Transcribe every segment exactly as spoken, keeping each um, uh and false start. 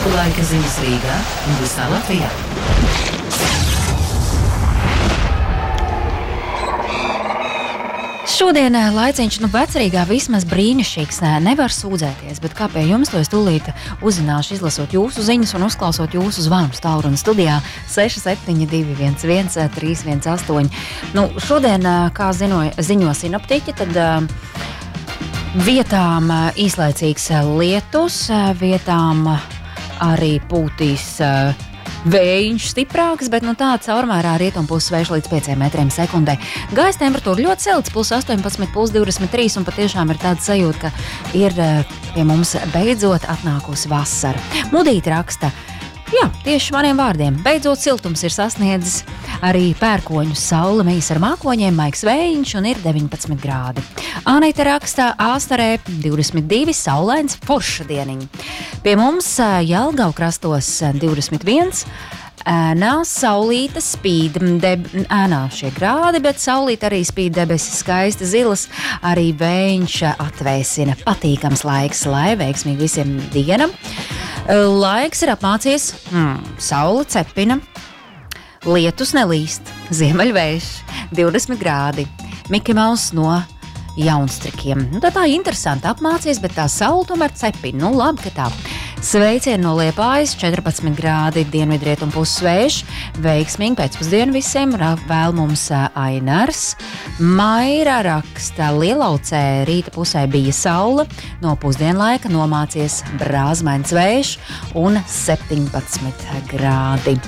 Laika ziņas Rīgā un visā Latvijā. Šodien laiciņš, nu, Vecrīgā vismaz brīnišķīgs, nevar sūdzēties, bet kā pie jums to es tūlīt uzzināšu, izlasot jūsu ziņas un uzklausot jūsu zvanu Tauruna studijā seši septiņi divi viens viens trīs viens astoņi. Nu, šodien, kā zino, ziņo sinoptiķi, tad vietām īslaicīgs lietus, vietām arī pūtīs vējiņš stiprāks, bet nu tāds caurmērā rietumpuses vējš līdz pieciem metriem sekundē. Gaisa temperatūra ļoti silts, plus astoņpadsmit, plus divdesmit trīs, un patiešām ir tāda sajūta, ka ir pie mums beidzot atnākusi vasara. Mudīte raksta, jā, tieši maniem vārdiem, beidzot siltums ir sasniedzis arī pērkoņus, saule mīs ar mākoņiem, maigs vējiņš un ir deviņpadsmit grādi. Āneita rakstā Āstarē divdesmit divi, saulains, forša dieniņa. Pie mums Jelgavu krastos divdesmit viens, ēnā saulīte spīd, deb, ēnā šie grādi, bet saulīte arī spīd debesis skaisti zilas, arī vējiņš atvēsina. Patīkams laiks, lai veiksmīgi visiem dienam. Laiks ir apmācies, hmm, saule cepina, lietus nelīst, ziemeļvējš, divdesmit grādi, Miki Maus no Jaunstrikiem. Nu, tā tā interesanti apmācies, bet tā saule tomēr cepina. Nu, labi, ka tā. Sveicieni no Liepājas, četrpadsmit grādi, dienvidrietum puses vējš, veiksmīgi pēcpusdienu visiem, vēl mums Ainars. Maira raksta, Lielaucē rīta pusē bija saule, no pusdienlaika nomācies brāzmains vējš un septiņpadsmit grādi.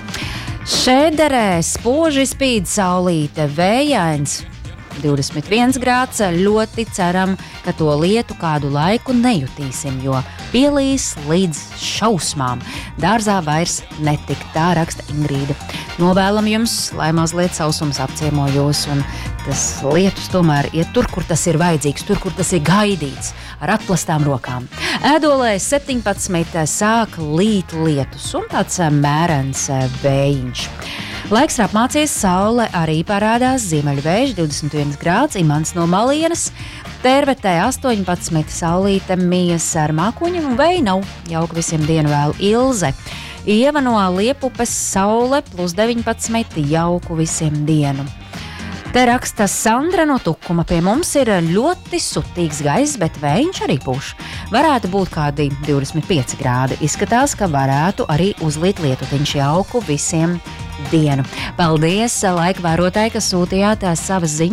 Šēderē spoži spīd saulīte, vējains, divdesmit viens grāds, ļoti ceram, ka to lietu kādu laiku nejutīsim, jo pielīs līdz šausmām. Dārzā vairs netik, tā raksta Ingrīda. Novēlam jums, lai mazliet sausums apciemojos, un tas lietus tomēr iet tur, kur tas ir vajadzīgs, tur, kur tas ir gaidīts, ar atplastām rokām. Ēdolē septiņpadsmit sāk līt lietus, un tāds mērens vējiņš. Laiks ir apmācies, saule arī parādās, ziemeļvējš divdesmit viens grāds, Imants no Malienas, Tērvetē astoņpadsmit, saulīte mijas ar mākoņiem un vēja nav, jauka visiem dienu vēl Ilze. Ieva no Liepupes, saule plus deviņpadsmit, jauku visiem dienu. Te raksta Sandra no Tukuma, pie mums ir ļoti sutīgs gaiss, bet vējiņš arī puš. Varētu būt kādi divdesmit pieci grādi, izskatās, ka varētu arī uzlīt lietutiņš, jauku visiem dienu. Paldies, laika vērotāji, kas sūtījāt savas ziņas.